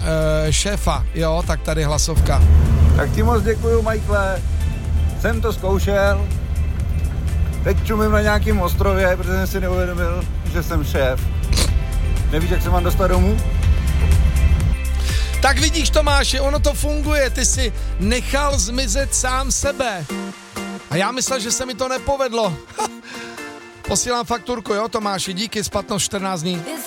šéfa, jo, tak tady hlasovka. Tak ti moc děkuju, Michaele. Jsem to zkoušel. Teď čumím na nějakém ostrově, protože jsem si neuvědomil, že jsem šéf. Nevíš, jak se mám dostat domů? Tak vidíš, Tomáši, ono to funguje, ty si nechal zmizet sám sebe. A já myslel, že se mi to nepovedlo. Posílám fakturku, jo, Tomáši, díky, splatnost 14 dní.